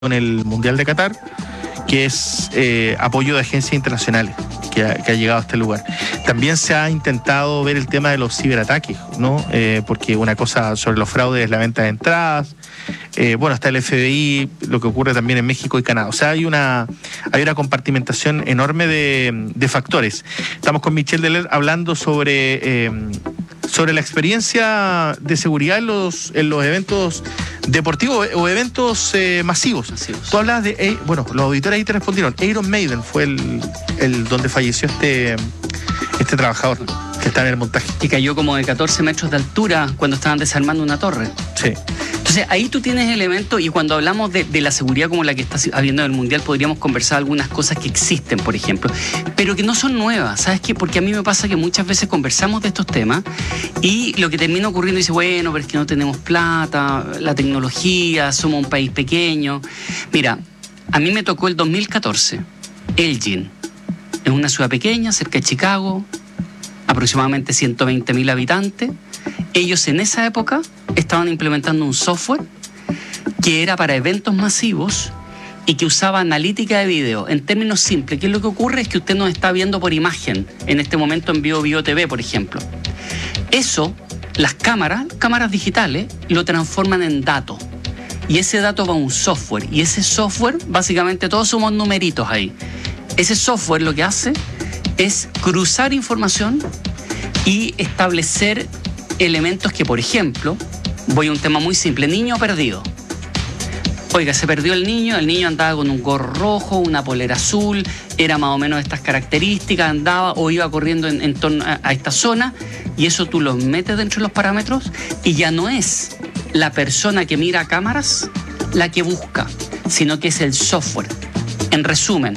en el Mundial de Qatar, que es apoyo de agencias internacionales que ha llegado a este lugar. También se ha intentado ver el tema de los ciberataques, ¿no? Porque una cosa sobre los fraudes es la venta de entradas. Bueno, está el FBI, lo que ocurre también en México y Canadá. O sea, hay una compartimentación enorme de factores. Estamos con Michelle Deler hablando sobre la experiencia de seguridad en los eventos deportivos o eventos masivos. Tú hablabas de, bueno, los auditores ahí te respondieron, Iron Maiden fue el donde falleció este trabajador que está en el montaje. Que cayó como de 14 metros de altura cuando estaban desarmando una torre. Sí. Entonces ahí tú tienes elementos, y cuando hablamos de la seguridad como la que está habiendo en el Mundial, podríamos conversar algunas cosas que existen, por ejemplo, pero que no son nuevas. ¿Sabes qué? Porque a mí me pasa que muchas veces conversamos de estos temas y lo que termina ocurriendo dice, bueno, pero es que no tenemos plata, la tecnología, somos un país pequeño. Mira, a mí me tocó el 2014, Elgin, es una ciudad pequeña, cerca de Chicago, aproximadamente 120.000 habitantes. Ellos en esa época estaban implementando un software que era para eventos masivos y que usaba analítica de video. En términos simples, ¿qué es lo que ocurre? Es que usted nos está viendo por imagen, en este momento en Bio TV, por ejemplo. Eso, las cámaras digitales, lo transforman en datos. Y ese dato va a un software. Y ese software, básicamente todos somos numeritos ahí. Ese software lo que hace es cruzar información y establecer elementos que, por ejemplo, voy a un tema muy simple, niño perdido. Oiga, se perdió el niño andaba con un gorro rojo, una polera azul, era más o menos de estas características, andaba o iba corriendo en torno a esta zona, y eso tú lo metes dentro de los parámetros y ya no es la persona que mira cámaras la que busca, sino que es el software. En resumen,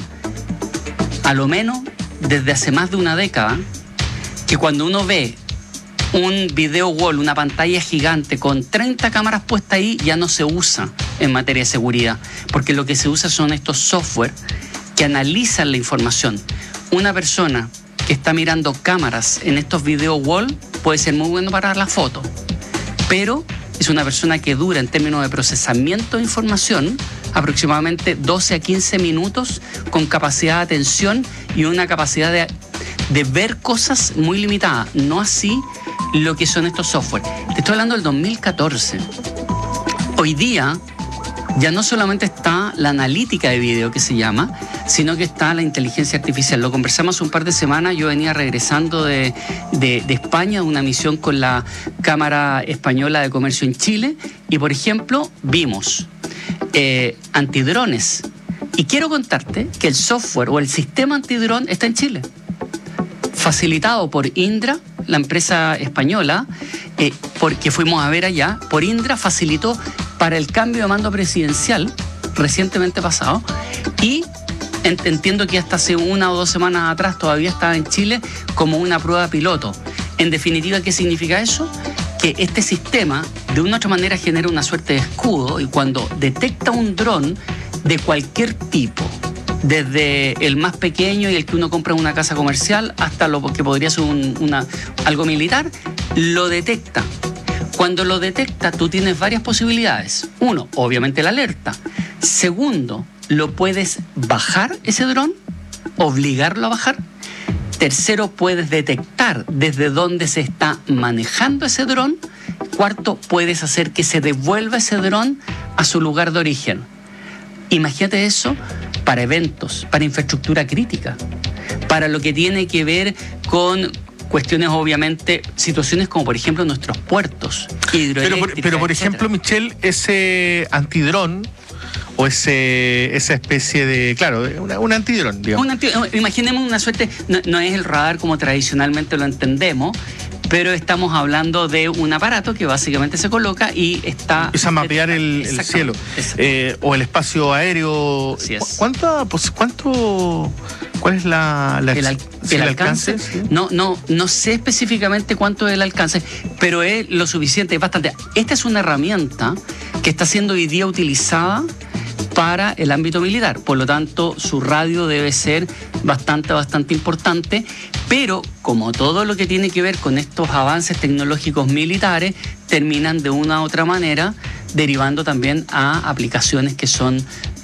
a lo menos desde hace más de una década, que cuando uno ve un video wall, una pantalla gigante con 30 cámaras puestas ahí, ya no se usa en materia de seguridad, porque lo que se usa son estos software que analizan la información. Una persona que está mirando cámaras en estos video wall puede ser muy bueno para la foto, pero es una persona que dura en términos de procesamiento de información aproximadamente 12 a 15 minutos, con capacidad de atención y una capacidad de ver cosas muy limitada, no así lo que son estos software. Te estoy hablando del 2014. Hoy día ya no solamente está la analítica de video, que se llama, sino que está la inteligencia artificial. Lo conversamos un par de semanas. Yo venía regresando de España, de una misión con la Cámara Española de Comercio en Chile, y por ejemplo vimos antidrones. Y quiero contarte que el software o el sistema antidrón está en Chile, facilitado por Indra, la empresa española, porque fuimos a ver allá. Por Indra facilitó para el cambio de mando presidencial recientemente pasado, y entiendo que hasta hace 1 o 2 semanas atrás todavía estaba en Chile como una prueba piloto. En definitiva, ¿qué significa eso? Que este sistema de una u otra manera genera una suerte de escudo, y cuando detecta un dron de cualquier tipo, desde el más pequeño y el que uno compra en una casa comercial hasta lo que podría ser algo militar, lo detecta. Cuando lo detecta, tú tienes varias posibilidades. Uno, obviamente la alerta. Segundo, lo puedes bajar ese dron, obligarlo a bajar. Tercero, puedes detectar desde dónde se está manejando ese dron. Cuarto, puedes hacer que se devuelva ese dron a su lugar de origen. Imagínate eso para eventos, para infraestructura crítica, para lo que tiene que ver con cuestiones, obviamente, situaciones como por ejemplo nuestros puertos hidroeléctricos. Pero por ejemplo, Michelle, ese antidrón o esa especie de, claro, un antidrón, digamos. Imaginemos una suerte, no es el radar como tradicionalmente lo entendemos, pero estamos hablando de un aparato que básicamente se coloca y está... Es a mapear el cielo o el espacio aéreo. Así es. ¿Cuál es el alcance? ¿Sí? No sé específicamente cuánto es el alcance, pero es lo suficiente, es bastante. Esta es una herramienta que está siendo hoy día utilizada para el ámbito militar, por lo tanto su radio debe ser bastante importante, pero como todo lo que tiene que ver con estos avances tecnológicos militares, terminan de una u otra manera derivando también a aplicaciones que son